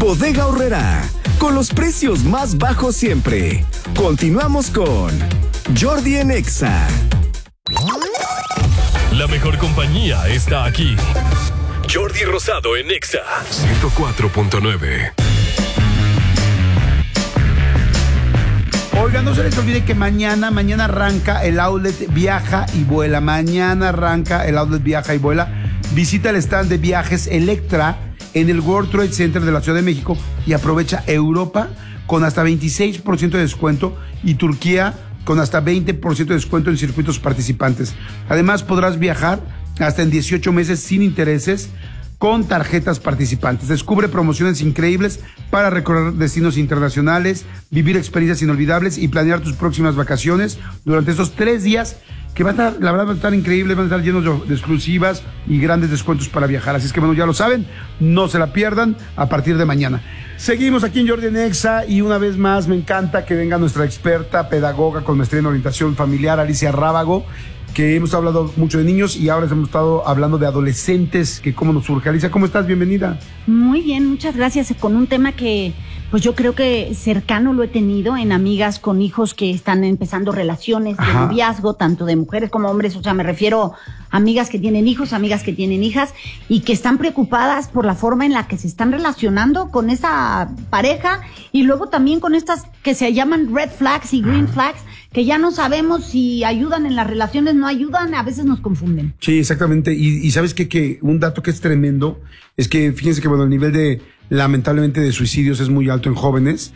Bodega Aurrerá, con los precios más bajos siempre. Continuamos con Jordi en Exa. La mejor compañía está aquí. Jordi Rosado en Exa 104.9. Oigan, no se les olvide que mañana arranca el outlet Viaja y Vuela. Mañana arranca el outlet Viaja y Vuela. Visita el stand de viajes Electra en el World Trade Center de la Ciudad de México y aprovecha Europa con hasta 26% de descuento y Turquía con hasta 20% de descuento en circuitos participantes. Además, podrás viajar hasta en 18 meses sin intereses con tarjetas participantes. Descubre promociones increíbles para recorrer destinos internacionales, vivir experiencias inolvidables y planear tus próximas vacaciones durante estos 3 días que van a estar, la verdad, van a estar increíbles, van a estar llenos de exclusivas y grandes descuentos para viajar. Así es que, bueno, ya lo saben, no se la pierdan a partir de mañana. Seguimos aquí en Jordi en Exa y una vez más me encanta que venga nuestra experta pedagoga con maestría en orientación familiar, Alicia Rábago, que hemos hablado mucho de niños y ahora hemos estado hablando de adolescentes, que cómo nos surge. Alicia, ¿cómo estás? Bienvenida. Muy bien, muchas gracias. Con un tema que pues yo creo que cercano lo he tenido en amigas con hijos que están empezando relaciones de noviazgo, tanto de mujeres como hombres. O sea, me refiero a amigas que tienen hijos, amigas que tienen hijas y que están preocupadas por la forma en la que se están relacionando con esa pareja y luego también con estas que se llaman red flags y green flags, que ya no sabemos si ayudan en las relaciones, no ayudan, a veces nos confunden. Sí, exactamente. Y sabes que un dato que es tremendo es que fíjense que, bueno, el nivel de, lamentablemente, de suicidios es muy alto en jóvenes,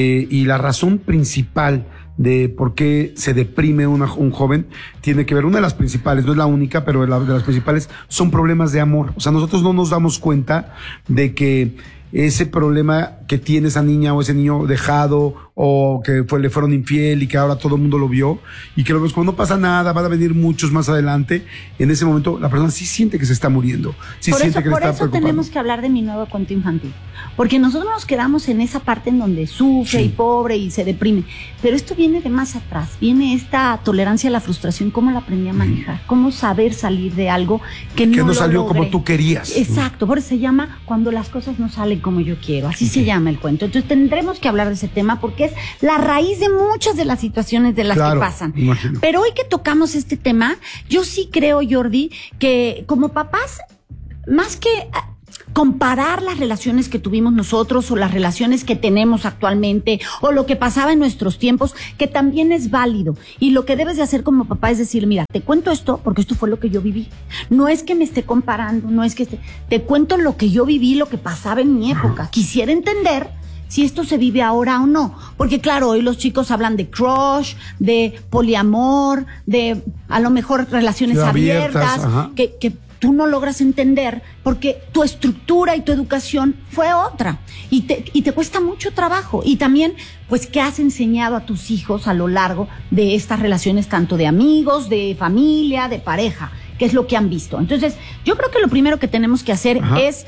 y la razón principal de por qué se deprime un joven tiene que ver, una de las principales, no es la única, pero de las principales son problemas de amor. O sea, nosotros no nos damos cuenta de que ese problema que tiene esa niña o ese niño dejado o que le fueron infiel y que ahora todo el mundo lo vio y que lo vemos como no pasa nada, van a venir muchos más adelante. En ese momento la persona sí siente que se está muriendo, sí siente que le está preocupando. Por eso tenemos que hablar de mi nuevo cuento infantil, porque nosotros nos quedamos en esa parte en donde sufre y pobre y se deprime, pero esto viene de más atrás, viene esta tolerancia a la frustración, cómo la aprendí a manejar, cómo saber salir de algo que no salió logré. Como tú querías. Exacto, por eso se llama Cuando las cosas no salen como yo quiero, así se llama el cuento. Entonces tendremos que hablar de ese tema porque es la raíz de muchas de las situaciones de las que pasan. Imagino. Pero hoy que tocamos este tema, yo sí creo, Jordi, que como papás, más que comparar las relaciones que tuvimos nosotros o las relaciones que tenemos actualmente o lo que pasaba en nuestros tiempos, que también es válido. Y lo que debes de hacer como papá es decir, mira, te cuento esto porque esto fue lo que yo viví. No es que me esté comparando, no es que te cuento lo que yo viví, lo que pasaba en mi época. Quisiera entender si esto se vive ahora o no. Porque claro, hoy los chicos hablan de crush, de poliamor, de a lo mejor relaciones abiertas que tú no logras entender porque tu estructura y tu educación fue otra y te cuesta mucho trabajo. Y también, pues, ¿qué has enseñado a tus hijos a lo largo de estas relaciones, tanto de amigos, de familia, de pareja? ¿Qué es lo que han visto? Entonces, yo creo que lo primero que tenemos que hacer es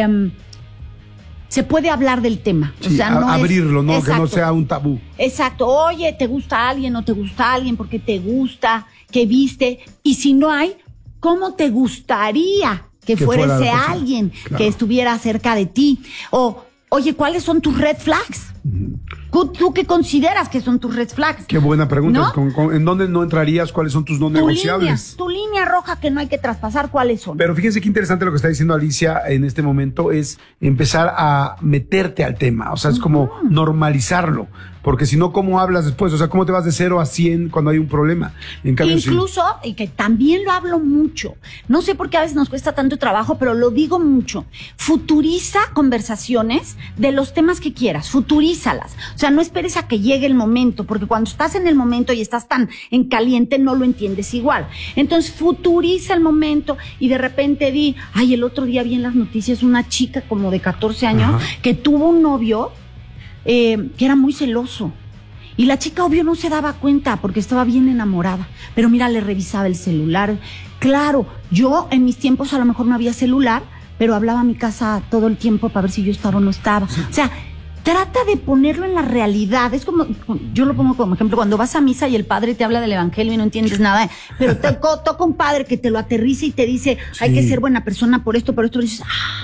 se puede hablar del tema. Sí, o sea, no abrirlo, ¿no? Exacto, que no sea un tabú. Exacto. Oye, ¿te gusta alguien? ¿No te gusta alguien? ¿Por qué te gusta? ¿Qué viste? Y si no hay, ¿cómo te gustaría que fuera ese alguien que estuviera cerca de ti? O, oye, ¿cuáles son tus red flags? ¿Tú qué consideras que son tus red flags? Qué buena pregunta. ¿No? ¿En dónde no entrarías? ¿Cuáles son tus no negociables? Tu línea roja que no hay que traspasar, ¿cuáles son? Pero fíjense qué interesante lo que está diciendo Alicia en este momento, es empezar a meterte al tema. O sea, es como normalizarlo. Porque si no, ¿cómo hablas después? O sea, ¿cómo te vas de 0 a 100 cuando hay un problema? En cambio, incluso, y que también lo hablo mucho, no sé por qué a veces nos cuesta tanto trabajo, pero lo digo mucho, futuriza conversaciones de los temas que quieras, futurízalas. O sea, no esperes a que llegue el momento, porque cuando estás en el momento y estás tan en caliente, no lo entiendes igual. Entonces, futuriza el momento y de repente el otro día vi en las noticias una chica como de 14 años que tuvo un novio que era muy celoso. Y la chica, obvio, no se daba cuenta porque estaba bien enamorada. Pero mira, le revisaba el celular. Claro, yo en mis tiempos a lo mejor no había celular, pero hablaba a mi casa todo el tiempo para ver si yo estaba o no estaba. O sea, trata de ponerlo en la realidad. Es como, yo lo pongo como ejemplo, cuando vas a misa y el padre te habla del evangelio y no entiendes nada, pero toca un padre que te lo aterriza y te dice, hay que ser buena persona por esto, dices,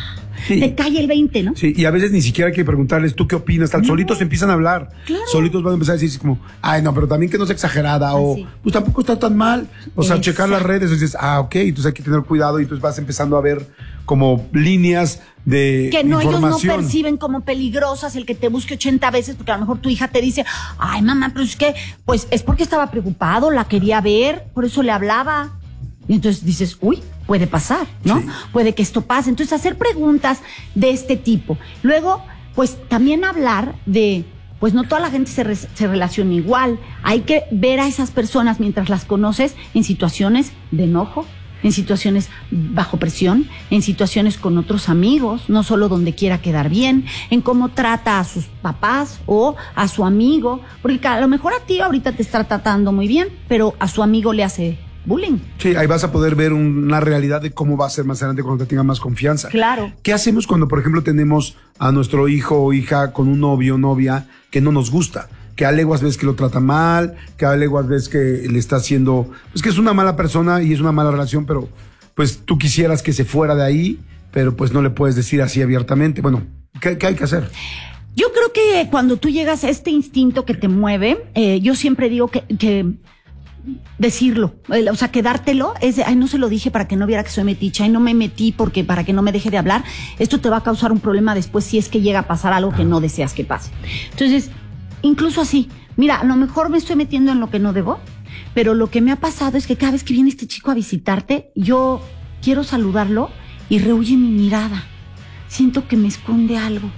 te cae el 20, ¿no? Sí, y a veces ni siquiera hay que preguntarles, ¿tú qué opinas? Tal, solitos empiezan a hablar. Claro. Solitos van a empezar a decir como, ay, no, pero también que no sea exagerada, o sí. pues tampoco está tan mal. O sea, checar las Exacto. redes, y dices, ok, entonces hay que tener cuidado, y entonces vas empezando a ver como líneas de Que no, ellos no información. perciben como peligrosas el que te busque 80 veces, porque a lo mejor tu hija te dice, ay, mamá, pero es que, pues es porque estaba preocupado, la quería ver, por eso le hablaba. Y entonces dices, uy, puede pasar, ¿no? Sí. Puede que esto pase. Entonces, hacer preguntas de este tipo. Luego, pues también hablar de, pues no toda la gente se relaciona igual. Hay que ver a esas personas mientras las conoces en situaciones de enojo, en situaciones bajo presión, en situaciones con otros amigos, no solo donde quiera quedar bien, en cómo trata a sus papás o a su amigo, porque a lo mejor a ti ahorita te está tratando muy bien, pero a su amigo le hace bullying. Sí, ahí vas a poder ver una realidad de cómo va a ser más adelante cuando te tenga más confianza. Claro. ¿Qué hacemos cuando, por ejemplo, tenemos a nuestro hijo o hija con un novio o novia que no nos gusta? Que a leguas ves que lo trata mal, que a leguas ves que le está haciendo, pues que es una mala persona y es una mala relación, pero pues tú quisieras que se fuera de ahí, pero pues no le puedes decir así abiertamente. Bueno, ¿qué hay que hacer? Yo creo que cuando tú llegas a este instinto que te mueve, yo siempre digo que decirlo, o sea, quedártelo, es de, ay, no se lo dije para que no viera que soy meticha, ay, no me metí porque para que no me deje de hablar, esto te va a causar un problema después si es que llega a pasar algo que no deseas que pase. Entonces, incluso así, mira, a lo mejor me estoy metiendo en lo que no debo, pero lo que me ha pasado es que cada vez que viene este chico a visitarte, yo quiero saludarlo y rehuye mi mirada. Siento que me esconde algo.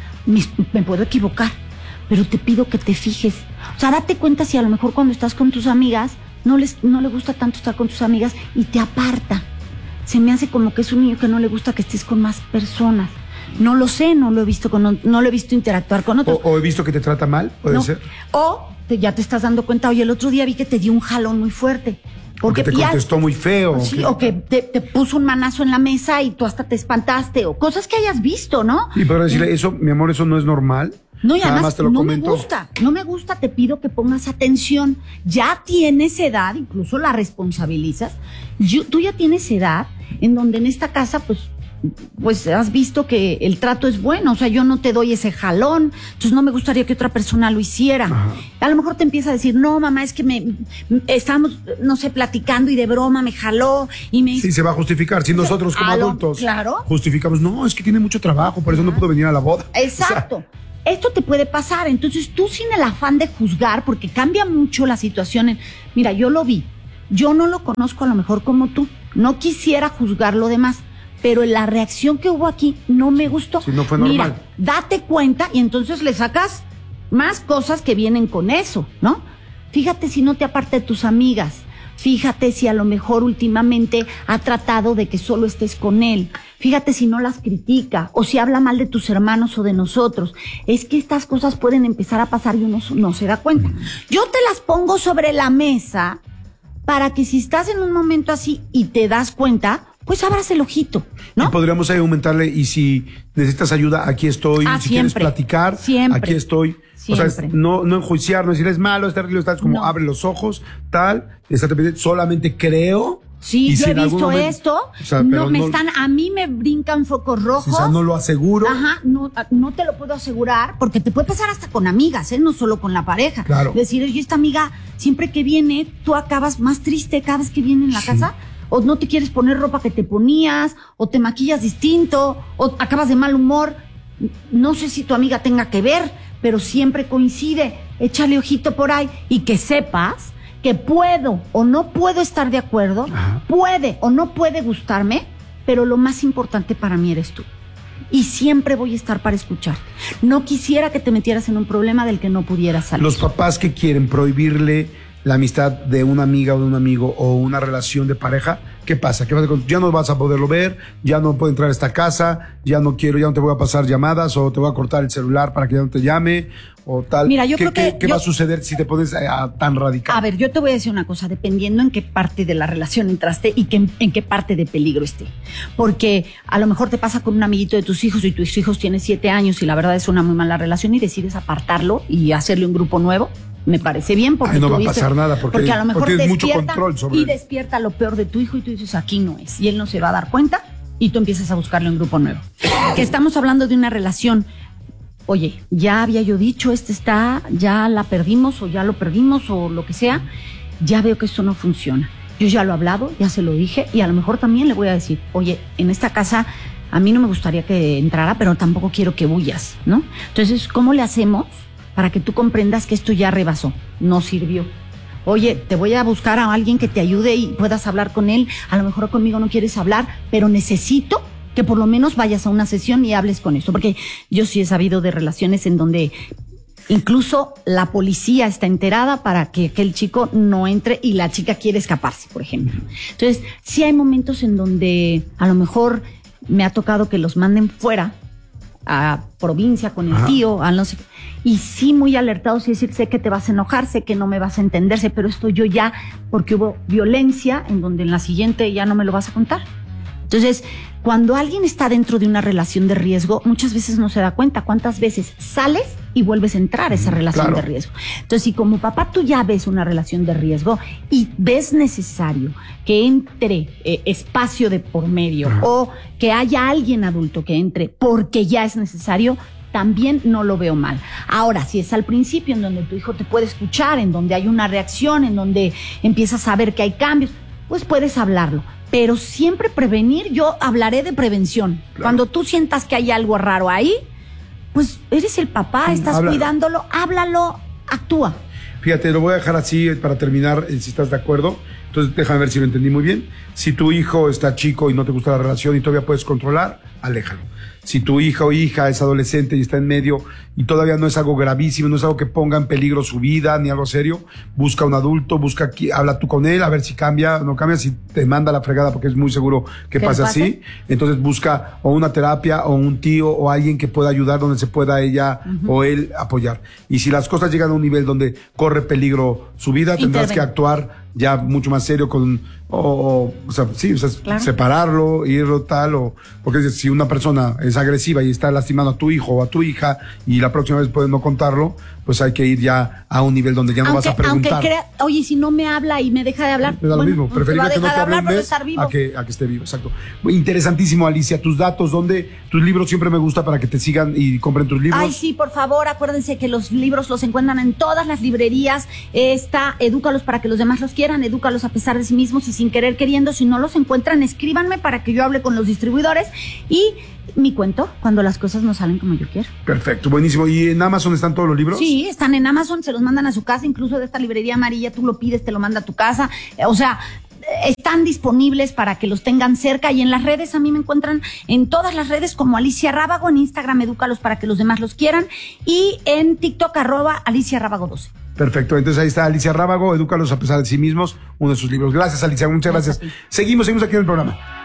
Me puedo equivocar, pero te pido que te fijes. O sea, date cuenta si a lo mejor cuando estás con tus amigas, no le gusta tanto estar con tus amigas y te aparta. Se me hace como que es un niño que no le gusta que estés con más personas. No lo sé, no lo he visto interactuar con otros. O he visto que te trata mal, puede ser. O ya te estás dando cuenta, oye, el otro día vi que te dio un jalón muy fuerte. Porque te contestó muy feo. Sí, o que te puso un manazo en la mesa y tú hasta te espantaste, o cosas que hayas visto, ¿no? Y para decirle, eso, mi amor, eso no es normal. No, y Nada además más te lo no comento. no me gusta, te pido que pongas atención. Ya tienes edad, incluso la responsabilizas. Tú ya tienes edad en donde en esta casa, pues has visto que el trato es bueno, o sea, yo no te doy ese jalón, entonces no me gustaría que otra persona lo hiciera. Ajá. A lo mejor te empieza a decir, no, mamá, es que estábamos, no sé, platicando y de broma me jaló y me... Sí, se va a justificar. Si nosotros como adultos claro. justificamos, no, es que tiene mucho trabajo, por eso no pudo venir a la boda. Exacto. O sea, esto te puede pasar, entonces tú sin el afán de juzgar, porque cambia mucho la situación. Mira, yo lo vi, yo no lo conozco a lo mejor como tú, no quisiera juzgar lo demás, pero la reacción que hubo aquí no me gustó. Sí, no fue normal. Mira, date cuenta y entonces le sacas más cosas que vienen con eso, ¿no? Fíjate si no te aparta de tus amigas. Fíjate si a lo mejor últimamente ha tratado de que solo estés con él. Fíjate si no las critica o si habla mal de tus hermanos o de nosotros. Es que estas cosas pueden empezar a pasar y uno no se da cuenta. Yo te las pongo sobre la mesa para que si estás en un momento así y te das cuenta, pues abras el ojito, ¿no? Y podríamos ahí aumentarle, y si necesitas ayuda, aquí estoy. Si quieres platicar, siempre, aquí estoy. siempre. O sea, no enjuiciar, no decir es malo, es terrible, es como abre los ojos, tal, estate pendiente, solamente creo. Sí, y yo si he en algún visto momento, esto, o sea, no pero me a mí me brincan focos rojos. O sea, no lo aseguro. Ajá, no te lo puedo asegurar, porque te puede pasar hasta con amigas, no solo con la pareja. Claro. Decir, oye, esta amiga, siempre que viene, tú acabas más triste cada vez que viene en la casa, o no te quieres poner ropa que te ponías, o te maquillas distinto, o acabas de mal humor. No sé si tu amiga tenga que ver, pero siempre coincide. Échale ojito por ahí y que sepas que puedo o no puedo estar de acuerdo, puede o no puede gustarme, pero lo más importante para mí eres tú. Y siempre voy a estar para escucharte. No quisiera que te metieras en un problema del que no pudieras salir. Los papás que quieren prohibirle la amistad de una amiga o de un amigo o una relación de pareja, ¿qué pasa? Ya no vas a poderlo ver, ya no puedo entrar a esta casa, ya no te voy a pasar llamadas, o te voy a cortar el celular para que ya no te llame, o tal. Mira, yo creo que... ¿Qué va a suceder si te pones tan radical? A ver, yo te voy a decir una cosa, dependiendo en qué parte de la relación entraste y en qué parte de peligro esté. Porque a lo mejor te pasa con un amiguito de tus hijos y tus hijos tienen 7 años y la verdad es una muy mala relación y decides apartarlo y hacerle un grupo nuevo. Me parece bien porque no va a pasar nada porque a lo mejor tienes mucho despierta control sobre y él. Despierta lo peor de tu hijo y tú dices, aquí no es. Y él no se va a dar cuenta y tú empiezas a buscarlo en grupo nuevo. Que estamos hablando de una relación. Oye, ya había yo dicho, ya la perdimos o ya lo perdimos o lo que sea, ya veo que esto no funciona. Yo ya lo he hablado, ya se lo dije y a lo mejor también le voy a decir, oye, en esta casa a mí no me gustaría que entrara, pero tampoco quiero que huyas, ¿no? Entonces, ¿cómo le hacemos para que tú comprendas que esto ya rebasó, no sirvió? Oye, te voy a buscar a alguien que te ayude y puedas hablar con él, a lo mejor conmigo no quieres hablar, pero necesito que por lo menos vayas a una sesión y hables con esto, porque yo sí he sabido de relaciones en donde incluso la policía está enterada para que aquel chico no entre y la chica quiere escaparse, por ejemplo. Entonces, sí hay momentos en donde a lo mejor me ha tocado que los manden fuera a provincia con el tío, a no sé, y sí muy alertados y decir, sé que te vas a enojar, sé que no me vas a entenderse, pero esto yo ya, porque hubo violencia en donde en la siguiente ya no me lo vas a contar. Entonces, cuando alguien está dentro de una relación de riesgo, muchas veces no se da cuenta cuántas veces sales y vuelves a entrar a esa relación de riesgo. Entonces, si como papá tú ya ves una relación de riesgo y ves necesario que entre espacio de por medio o que haya alguien adulto que entre porque ya es necesario, también no lo veo mal. Ahora, si es al principio en donde tu hijo te puede escuchar, en donde hay una reacción, en donde empiezas a ver que hay cambios, pues puedes hablarlo. Pero siempre prevenir, yo hablaré de prevención. Claro. Cuando tú sientas que hay algo raro ahí, pues eres el papá, estás cuidándolo, háblalo, actúa. Fíjate, lo voy a dejar así para terminar, si estás de acuerdo. Entonces, déjame ver si lo entendí muy bien. Si tu hijo está chico y no te gusta la relación y todavía puedes controlar, aléjalo. Si tu hija o hija es adolescente y está en medio y todavía no es algo gravísimo, no es algo que ponga en peligro su vida ni algo serio, busca un adulto, habla tú con él, a ver si cambia, no cambia, si te manda la fregada, porque es muy seguro que pase así. Entonces busca o una terapia o un tío o alguien que pueda ayudar donde se pueda ella o él apoyar. Y si las cosas llegan a un nivel donde corre peligro su vida, tendrás que actuar ya mucho más serio separarlo, irlo tal, porque si una persona es agresiva y está lastimando a tu hijo o a tu hija y la próxima vez puedes no contarlo, pues hay que ir ya a un nivel donde ya no vas a preguntar. Oye, si no me habla y me deja de hablar, es lo mismo, preferible que no te hable un mes a que esté vivo, exacto. Interesantísimo, Alicia, tus datos, tus libros siempre me gusta para que te sigan y compren tus libros. Ay, sí, por favor, acuérdense que los libros los encuentran en todas las librerías, edúcalos para que los demás los quieran, edúcalos a pesar de sí mismos y sin querer queriendo. Si no los encuentran, escríbanme para que yo hable con los distribuidores y mi cuento cuando las cosas no salen como yo quiero. Perfecto, buenísimo. ¿Y en Amazon están todos los libros? Sí, están en Amazon, se los mandan a su casa, incluso de esta librería amarilla tú lo pides, te lo manda a tu casa, o sea, están disponibles para que los tengan cerca. Y en las redes, a mí me encuentran en todas las redes como Alicia Rábago, en Instagram edúcalos para que los demás los quieran y en TikTok @Alicia Rábago 12. Perfecto, entonces ahí está Alicia Rábago, edúcalos a pesar de sí mismos, uno de sus libros. Gracias, Alicia, muchas gracias. Seguimos aquí en el programa.